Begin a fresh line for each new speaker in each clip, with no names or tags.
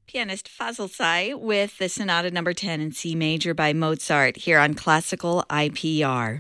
Pianist Fazl Say with the Sonata No. 10 in C major by Mozart here on Classical IPR.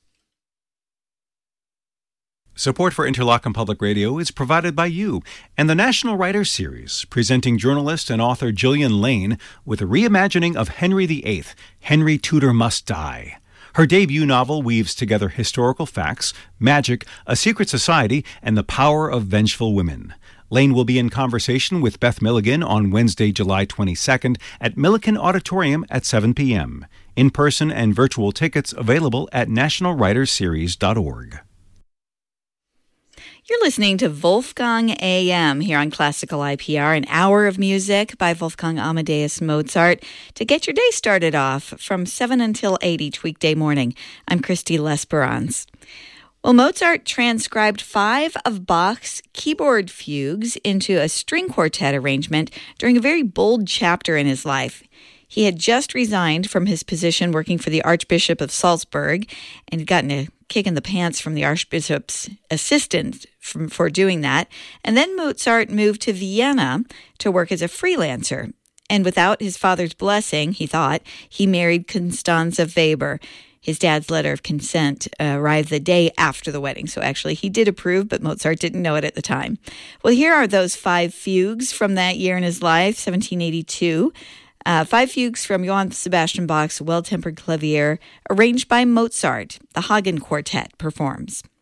Support for Interlochen Public Radio is provided by you and the National Writers Series, presenting journalist and author Gillian Lane with a reimagining of Henry VIII, Henry Tudor Must Die. Her debut novel weaves together historical facts, magic, a secret society, and the power of vengeful women. Lane will be in conversation with Beth Milligan on Wednesday, July 22nd at Millikan Auditorium at 7 p.m. In-person and virtual tickets available at nationalwritersseries.org.
You're listening to Wolfgang AM here on Classical IPR, an hour of music by Wolfgang Amadeus Mozart to get your day started off from 7 until 8 each weekday morning. I'm Christy Lesperance. Well, Mozart transcribed 5 of Bach's keyboard fugues into a string quartet arrangement during a very bold chapter in his life. He had just resigned from his position working for the Archbishop of Salzburg, and he'd gotten a kick in the pants from the Archbishop's assistant for doing that. And then Mozart moved to Vienna to work as a freelancer. And without his father's blessing, he thought, he married Constanze Weber. His dad's letter of consent arrived the day after the wedding. So actually, he did approve, but Mozart didn't know it at the time. Well, here are those 5 fugues from that year in his life, 1782. 5 fugues from Johann Sebastian Bach's Well-Tempered Clavier, arranged by Mozart. The Hagen Quartet performs.